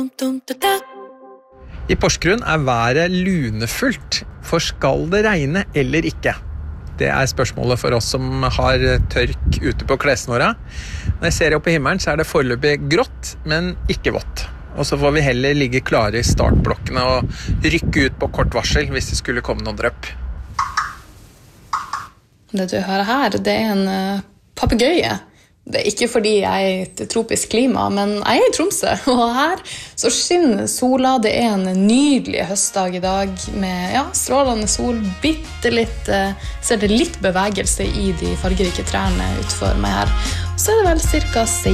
I Porsgrunn været lunefullt, for skal det regne eller ikke? Det spørsmålet for oss som har tørk ute på klesnåra. Når jeg ser opp på himmelen så det foreløpig grått, men ikke vått. Og så får vi heller ligge klare i startblokkene og rykke ut på kort varsel hvis det skulle komme noen drøpp. Det du hører her, det en papegøye. Det ikke fordi jeg i et tropisk klima, men jeg i Tromsø, og her så skinner sola. Det en nydelig høstdag i dag med strålende sol, litt, ser det litt bevegelse i de fargerike trærne utenfor meg her. Så det vel cirka